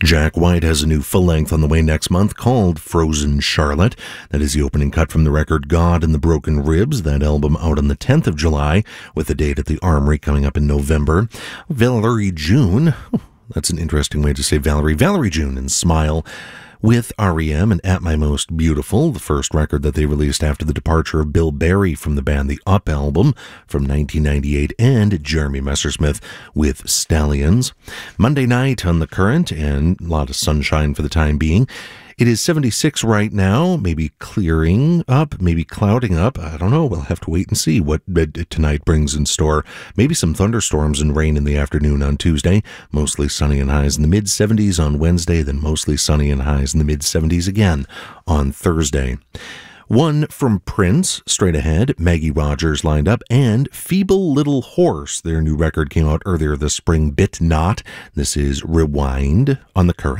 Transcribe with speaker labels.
Speaker 1: Jack White has a new full-length on the way next month called Frozen Charlotte. That is the opening cut from the record God and the Broken Ribs. That album out on the 10th of July with a date at the Armory coming up in November. Valerie June, that's an interesting way to say Valerie. Valerie June and Smile with R.E.M. and At My Most Beautiful, the first record that they released after the departure of Bill Berry from the band, the Up album from 1998, and Jeremy Messersmith with Stallions. Monday night on The Current, and a lot of sunshine for the time being. It is 76 right now, maybe clearing up, maybe clouding up. I don't know. We'll have to wait and see what tonight brings in store. Maybe some thunderstorms and rain in the afternoon on Tuesday. Mostly sunny and highs in the mid-70s on Wednesday, then mostly sunny and highs in the mid-70s again on Thursday. One from Prince, straight ahead, Maggie Rogers lined up, and Feeble Little Horse. Their new record came out earlier this spring, Bit Not. This is Rewind on The Current.